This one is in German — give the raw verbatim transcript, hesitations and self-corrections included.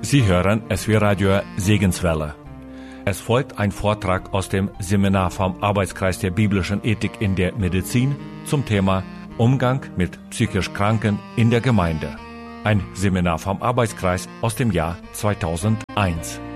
Sie hören S W Radio Segenswelle. Es folgt ein Vortrag aus dem Seminar vom Arbeitskreis der biblischen Ethik in der Medizin zum Thema Umgang mit psychisch Kranken in der Gemeinde. Ein Seminar vom Arbeitskreis aus dem Jahr zweitausendeins.